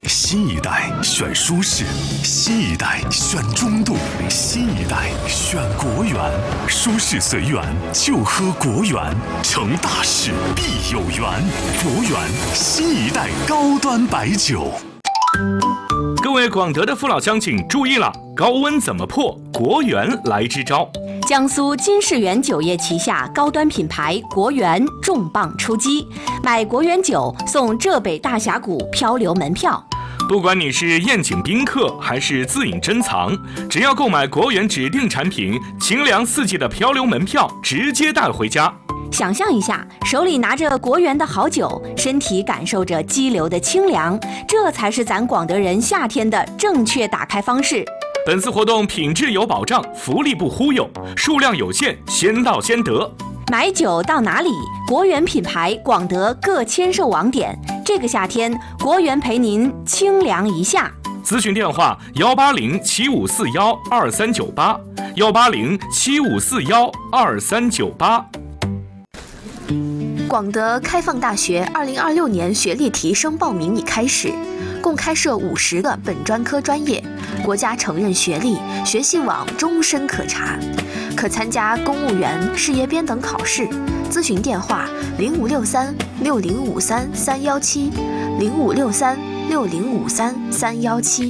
新一代选舒适，新一代选中度，新一代选国源。舒适随缘，就喝国源，成大事必有缘。国源新一代高端白酒。 各位广德的父老乡亲注意了，高温怎么破？国源来支招。 江苏金世源酒业旗下高端品牌国源重磅出击，买国源酒送浙北大峡谷漂流门票。 不管你是宴请宾客还是自饮珍藏，只要购买国源指定产品，清凉四季的漂流门票直接带回家。 想象一下，手里拿着国源的好酒，身体感受着激流的清凉，这才是咱广德人夏天的正确打开方式。 本次活动品质有保障，福利不忽悠，数量有限，先到先得。 买酒到哪里？国源品牌广德各签售网点，这个夏天国源陪您清凉一下。 咨询电话18075412398，18075412398。 广德开放大学2026年学历提升报名已开始，共开设50个本专科专业，国家承认学历，学信网终身可查，可参加公务员、事业编等考试。咨询电话0563-6053-317，0563-6053-317。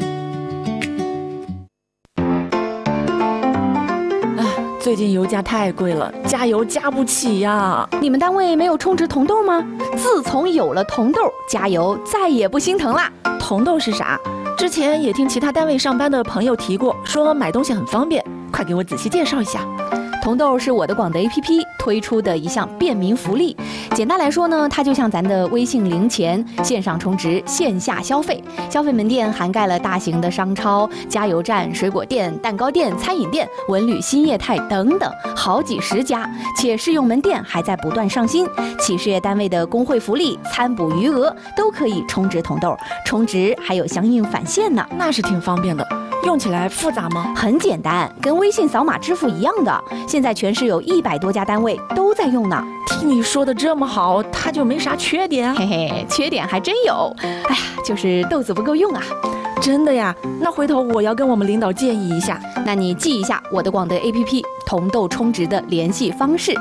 最近油价太贵了，加油加不起呀！ 你们单位没有充值铜豆吗？自从有了铜豆，加油再也不心疼啦。 铜豆是啥？之前也听其他单位上班的朋友提过，说买东西很方便，快给我仔细介绍一下。 铜豆是我的广德 APP 推出的一项便民福利，简单来说呢，它就像咱的微信零钱，线上充值，线下消费。消费门店涵盖了大型的商超、加油站、水果店、蛋糕店、餐饮店、文旅新业态等等，好几十家，且试用门店还在不断上新。企事业单位的工会福利、参补余额都可以充值铜豆，充值还有相应返现呢， 那是挺方便的。用起来复杂吗？ 很简单，跟微信扫码支付一样的。现在全市有100多家单位都在用呢。 听你说的这么好，它就没啥缺点？ 嘿嘿，缺点还真有。哎呀，就是豆子不够用啊。 真的呀？那回头我要跟我们领导建议一下。 那你记一下我的广德 APP 铜豆充值的联系方式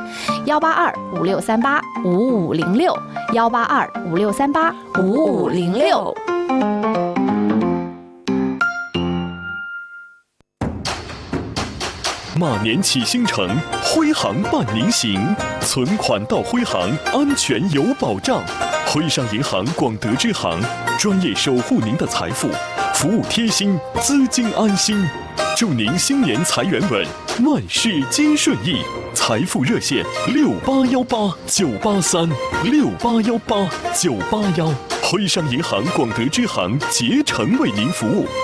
：18256385506，18256385506。 马年启星城，徽行伴您行，存款到徽行，安全有保障。徽商银行广德支行，专业守护您的财富，服务贴心，资金安心。祝您新年财源稳，万事皆顺意。财富热线6818-983，6818-981。徽商银行广德支行竭诚为您服务。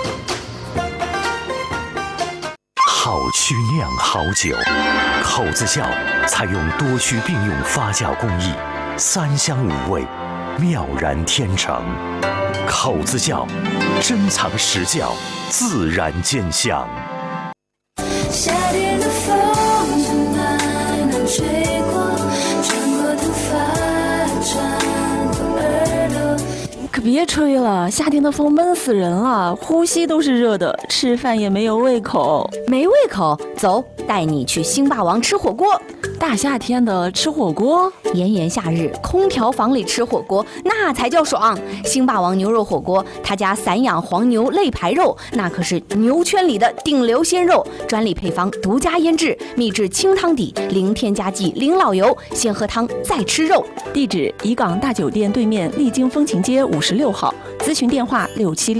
好曲酿好酒，口子窖采用多区并用发酵工艺，3香5味，妙然天成。口子窖珍藏实窖，自然兼香。 夏天的风从南南吹过，穿过头发，穿过耳朵。 可别吹了，夏天的风闷死人了，呼吸都是热的，吃饭也没有胃口。 没胃口？走，带你去星霸王吃火锅。 大夏天的吃火锅， 炎炎夏日，空调房里吃火锅那才叫爽。星霸王牛肉火锅，他家散养黄牛肋排肉，那可是牛圈里的顶流鲜肉，专利配方，独家腌制，秘制清汤底，零添加剂，零老油，先喝汤再吃肉。 地址：怡港大酒店对面丽晶风情街56号，咨询电话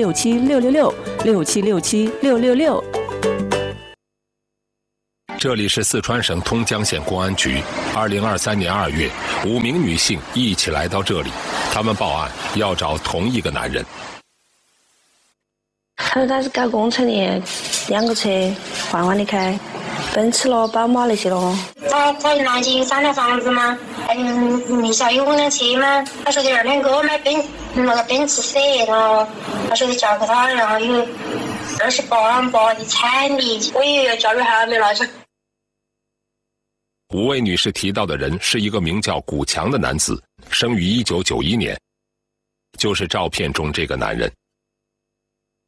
6767666667676666。 这里是四川省通江县公安局。2023年2月，5名女性一起来到这里，她们报案要找同一个男人。 他说他是搞工程的，2个车换换的开，奔驰了、宝马那些了。 他南京3套房子吗？你小有2辆车吗？他说第二天给我买奔驰C，然后他说的交给他，然后有28万8的彩礼，我也要交给他没拿上。 5位女士提到的人是一个名叫古强的男子，生于1991年，就是照片中这个男人。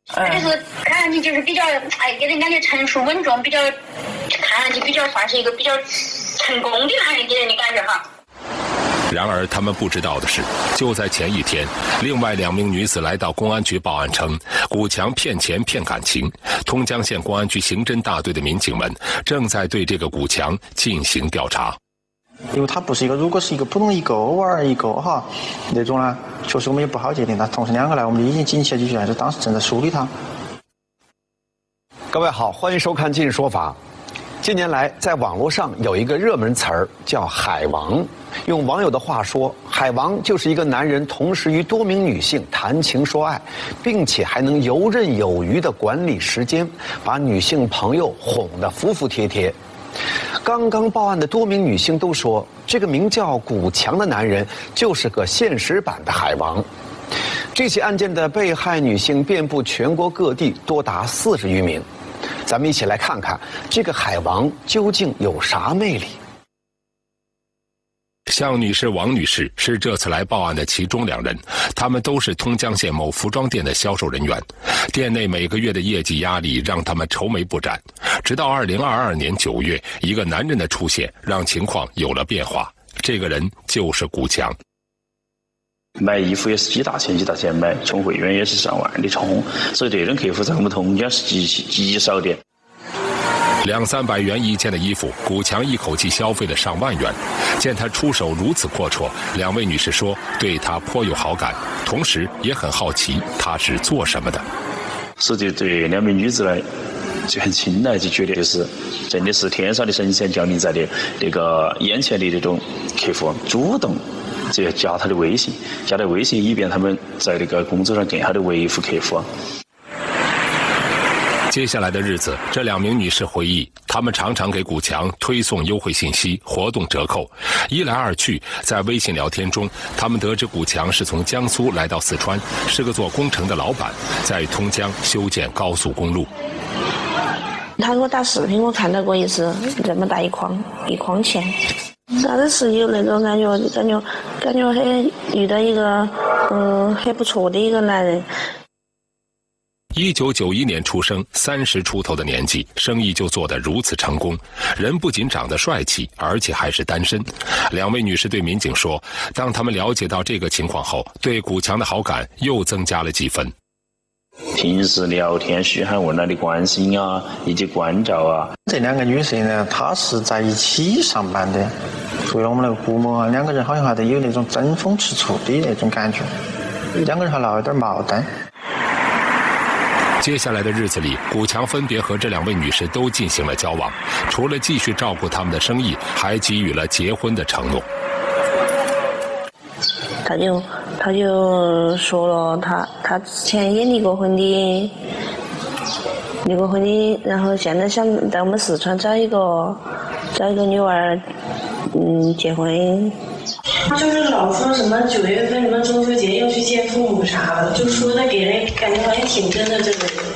就是看上去就是比较给人感觉成熟稳重，比较看上去比较算是一个比较成功的男人给人的感觉哈。 然而他们不知道的是，就在前一天，另外2名女子来到公安局报案称，古强骗钱骗感情。通江县公安局刑侦大队的民警们正在对这个古强进行调查。 因为他不是一个，如果是一个普通一个偶尔一个哈那种呢，确实我们也不好界定。但同时2个来，我们已经警起就还是当时正在梳理他。 各位好，欢迎收看《今日说法》。近年来，在网络上有一个热门词儿叫“海王”。用网友的话说，海王就是一个男人同时与多名女性谈情说爱，并且还能游刃有余地管理时间，把女性朋友哄得服服帖帖。刚刚报案的多名女性都说，这个名叫古强的男人就是个现实版的海王。这起案件的被害女性遍布全国各地，多达40余名。咱们一起来看看这个海王究竟有啥魅力。 向女士、王女士是这次来报案的其中2人，他们都是通江县某服装店的销售人员，店内每个月的业绩压力让他们愁眉不展。直到2022年9月，一个男人的出现让情况有了变化。这个人就是古强。 买衣服也是几大钱买，充会员也是上万的充，所以这种客户在我们通江是极少的。 200-300元一件的衣服，古强一口气消费了上万元。见他出手如此阔绰，2位女士说对他颇有好感，同时也很好奇他是做什么的。 实际对2名女子呢就很青睐，就觉得就是真的是天上的神仙降临在的那个眼前的这种客户，主动就加他的微信，加他微信，以便他们在那个工作上更好的维护客户。 接下来的日子，这2名女士回忆，她们常常给古强推送优惠信息、活动折扣。一来二去，在微信聊天中，她们得知古强是从江苏来到四川，是个做工程的老板，在通江修建高速公路。 他给我打视频，我看到过一次，这么大一筐钱。当时是有那种感觉很遇到一个很不错的一个男人。 1991年出生，30出头的年纪，生意就做得如此成功，人不仅长得帅气，而且还是单身。2位女士对民警说，当他们了解到这个情况后，对古强的好感又增加了几分。 平时聊天嘘寒问暖的关心啊，以及关照啊。 这2个女士呢，她是在一起上班的，对了我们那个顾某啊，2个人好像还得有那种争风吃醋的那种感觉，2个人还闹有点矛盾。 接下来的日子里，古强分别和这2位女士都进行了交往，除了继续照顾他们的生意，还给予了结婚的承诺。 他就说了，他之前也离过婚的，然后现在想在我们四川找一个女娃结婚。 就是老说什么9月份什么中秋节要去见父母啥的，就说的给人感觉好像挺真的这个人。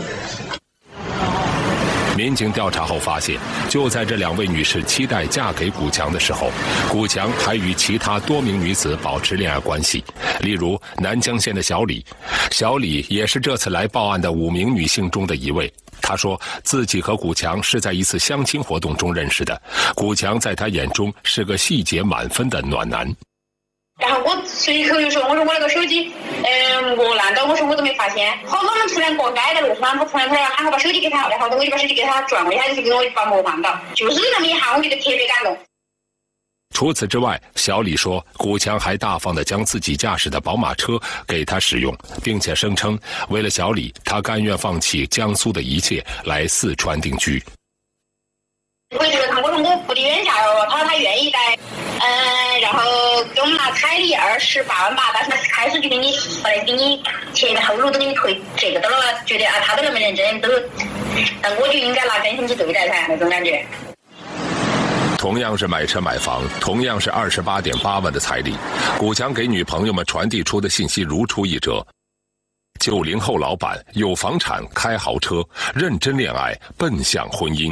民警调查后发现，就在这2位女士期待嫁给古强的时候，古强还与其他多名女子保持恋爱关系。例如南江县的小李也是这次来报案的5名女性中的一位。她说自己和古强是在一次相亲活动中认识的，古强在她眼中是个细节满分的暖男。 然后我随口就说，我说我那个手机，磨烂了，我说我都没发现。好，我们突然过街的路上，我突然喊我把手机给他，然后我就把手机给他转了一下，就是给我把磨换到，就是那么一下，我觉得特别感动。 除此之外，小李说，古强还大方地将自己驾驶的宝马车给他使用，并且声称为了小李，他甘愿放弃江苏的一切来四川定居。 我觉得他，我说我不的原价了，他说他愿意带，然后给我们拿彩礼28万吧，但是开始就给你前面后路都给你退这个的了，觉得他都那么认真，但我就应该拿真心去对待他那种感觉。 同样是买车买房，同样是28.8万的彩礼，古强给女朋友们传递出的信息如出一辙：90后老板，有房产，开豪车，认真恋爱，奔向婚姻。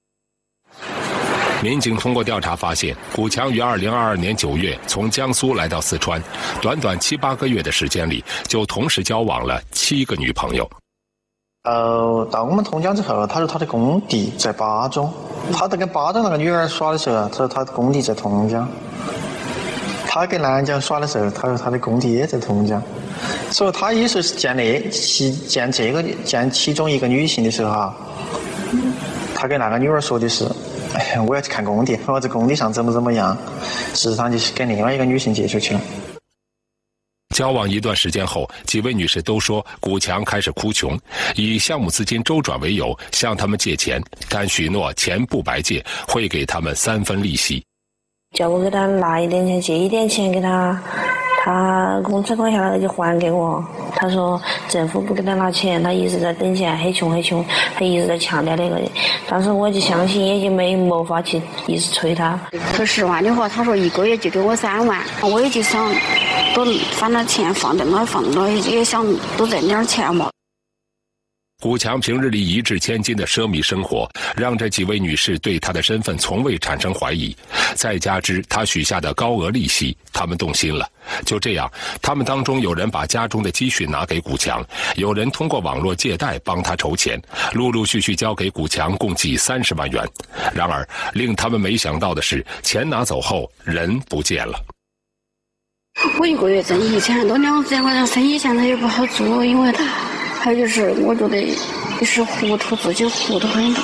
民警通过调查发现，古强于2022年9月从江苏来到四川，短短7、8个月的时间里，就同时交往了7个女朋友。 到我们通江之后，他说他的工地在巴中，他在跟巴中那个女儿耍的时候，他说他的工地在通江。他跟南江耍的时候，他说他的工地也在通江。所以他有时候是见其中一个女性的时候哈，他跟那个女儿说的是，哎，我要去看工地，我在工地上怎么样，事实上就是跟另外一个女性接触去了。 交往一段时间后，几位女士都说古强开始哭穷，以项目资金周转为由向他们借钱，但许诺钱不白借，会给他们3分利息。 叫我给他拿一点钱，借一点钱给他，他工资款下来就还给我。他说政府不给他拿钱，他一直在等钱，很穷，他一直在强调那个。当时我就相信，也就没法去一直催他。 他10万的话，他说1个月就给我3万，我也就想多反正钱放在那也想多挣点钱嘛。 古强平日里一掷千金的奢靡生活，让这几位女士对他的身份从未产生怀疑。再加之他许下的高额利息，他们动心了。就这样，他们当中有人把家中的积蓄拿给古强，有人通过网络借贷帮他筹钱，陆陆续续交给古强共计30万元。然而，令他们没想到的是，钱拿走后，人不见了。 我1个月挣1000多，2000块钱生意现在也不好做，因为还有就是我觉得也是自己糊涂很多。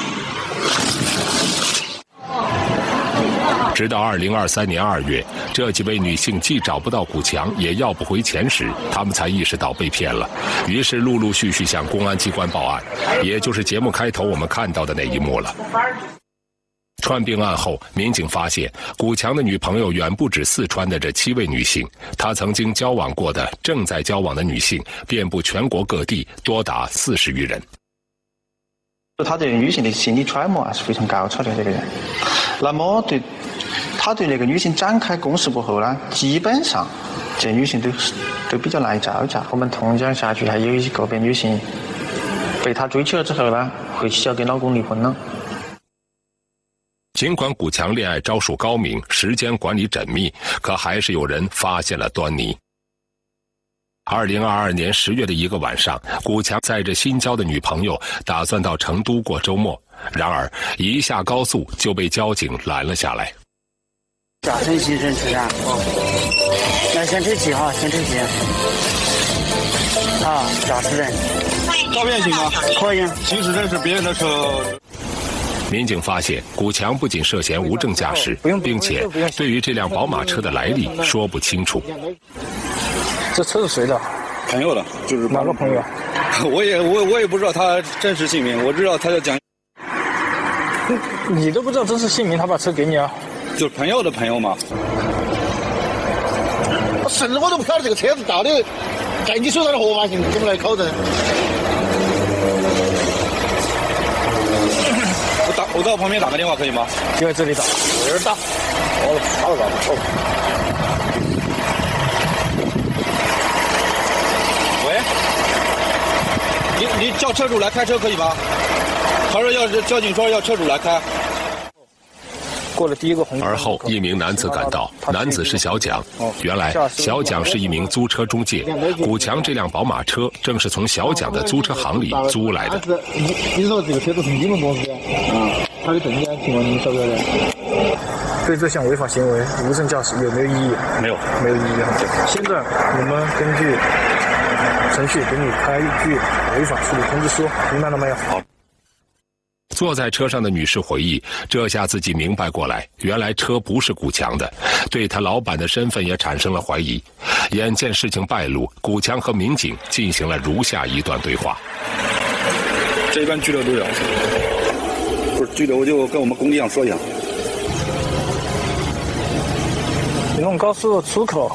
直到2023年2月，这几位女性既找不到古强，也要不回钱时，她们才意识到被骗了，于是陆陆续续向公安机关报案，也就是节目开头我们看到的那一幕了。串并案后，民警发现古强的女朋友远不止四川的这7位女性，他曾经交往过的、正在交往的女性遍布全国各地，多达40余人。 他对女性的心理揣摩是非常高超的这个人。那么他对那个女性展开攻势过后呢，基本上这女性都比较耐招架。我们通江辖区还有一个别女性被他追求了之后呢，回去就要跟老公离婚了。 尽管古强恋爱招数高明，时间管理缜密，可还是有人发现了端倪。2022年10月的一个晚上，古强载着新交的女朋友，打算到成都过周末。然而，一下高速就被交警拦了下来。 驾乘行人车站，来先推起哈，先推起。啊，驾驶人。 照片行吗？ 可以。 行驶人是别人的车。 民警发现，古强不仅涉嫌无证驾驶，并且对于这辆宝马车的来历说不清楚。 这车是谁的？朋友的，就是哪个朋友？我也不知道他真实姓名，我知道他叫蒋。你都不知道真实姓名，他把车给你啊？就是朋友的朋友嘛。 我甚至我都不晓得这个车子到底在你手上的合法性，怎么来考证？ 我到旁边打个电话可以吗？ 就在这里打，我这儿打。我打了不错。 喂，你叫车主来开车可以吗？他说要是交警说要车主来开。 过了第一个红灯。 而后，一名男子赶到，男子是小蒋。原来，小蒋是一名租车中介，古强这辆宝马车正是从小蒋的租车行里租来的。 你说这个车子是你们公司的？他的证件请问你晓不晓得？对这项违法行为，无证驾驶有没有异议？ 没有， 没有异议。现在我们根据程序给你开一具违法处理通知书，明白了没有？好。 坐在车上的女士回忆，这下自己明白过来，原来车不是古强的，对他老板的身份也产生了怀疑。眼见事情败露，古强和民警进行了如下一段对话。 这一般拘留多少？不是拘留，就跟我们工地上说一下。 你弄高速出口